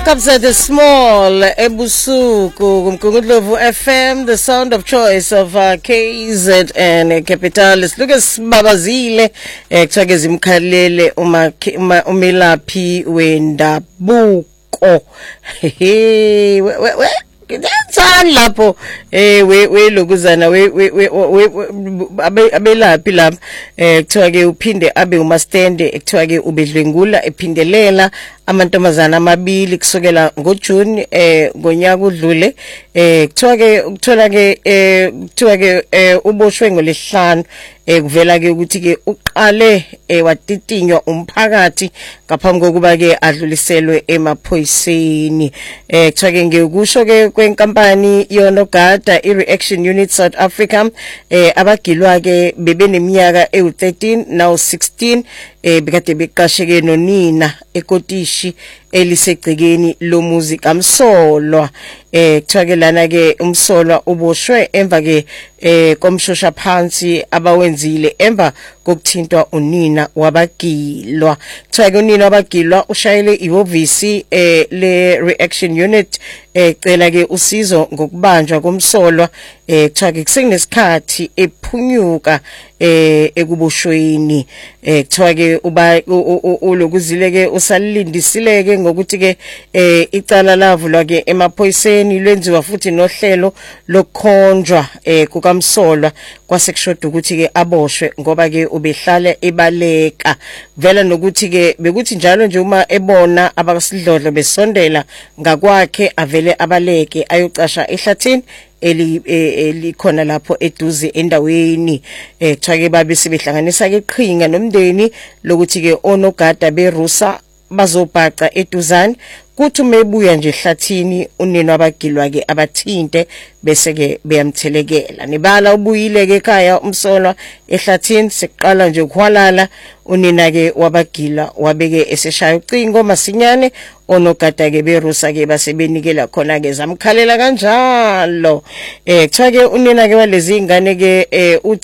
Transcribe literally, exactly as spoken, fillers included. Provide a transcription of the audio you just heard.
Kabza the Small, Ebusuku, Kumkungudlovu F M, the sound of choice of uh, K Z and Capitalis. Lucas Babazile, kuthiwa zimkhalele uma umelaphi wendabuko. Hey, we we Ngiyazana lapho eh we we lokuzana we we abelaphi lapha eh kuthiwa ke uphinde abe umastende kuthiwa ke ubedlwengula ephindelela amantombazana amabili kusukela ngoJune eh ngonyaka udlule eh kuthiwa ke ukuthola ke eh kuthiwa ke uboshwe ngolesihlanu eh kuvela ke ukuthi ke uqale watitinywa umphakathi ngaphambi kokuba ke adluliselwe emaphoyiseni eh kuthiwa ke ngekusho ke kwenkampani yonogada iReaction Unit South Africa eh abagilwa ke bebeneminyaka ewu thirteen now sixteen eh bekade beqasheke nonina ekotishi elisegcekeni lomuzi kaMsolwa eh kuthiwa ke lana ke uMsolwa uboshwe emva ke eh komshosha phansi abawenzile emva kokuthintwa unina wabagilwa kuthiwa ke unina wabagilwa ushayele ihhovisi eh le Reaction Unit eh cela ke usizo ngokubanjwa komsolwa eh kuthiwa ke kusenesikhathi ephunyuka eh ekuboshweni eh kuthiwa ke uba ulokuzile ke usalindisile ke ngokuthi ke eh icala lavulwa ke emaphoyiseni lwenziwa futhi nohlelo lokukhonjwa eh kukaMsolwa kwasekushoda ukuthi ke aboshwe ngoba ke ubehlala ebaleka vela nokuthi ke bekuthi njalo nje uma ebona abasidlodlo besondela ngakwakhe avele abaleke ayocasha ehlathini eli elikhona lapho eduze endaweni eh kuthiwa ke babe sebehlanganisa ke iqhinga nomndeni lokuthi ke onogada beRusa bazobhaca eduzane kuthi umebuya nje ehlathini unina wabagilwa ke abathinte bese ke beyamthelekela nibala ubuyile ke ekhaya uMsolwa ehlathini seqala nje ukuhwalala unina ke wabagila wabeke eseshaya ucingo masinyane onogada ke beRusa ke basebenikela khona ke zamkhalela kanjalo eh kuthiwa ke unina ke walezi ingane ke